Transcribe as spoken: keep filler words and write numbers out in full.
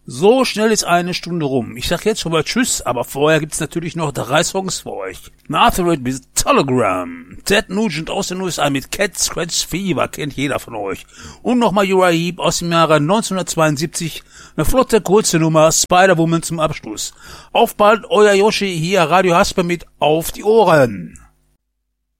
So schnell ist eine Stunde rum. Ich sag jetzt schon mal Tschüss, aber vorher gibt's natürlich noch drei Songs für euch. Martha mit Telegram, Ted Nugent aus den U S A mit Cat Scratch Fever, kennt jeder von euch. Und nochmal Uriah Heep aus dem Jahre neunzehnhundertzweiundsiebzig, eine flotte, kurze Nummer, Spider-Woman zum Abschluss. Auf bald, euer Yoshi, hier Radio Hasper mit Auf die Ohren.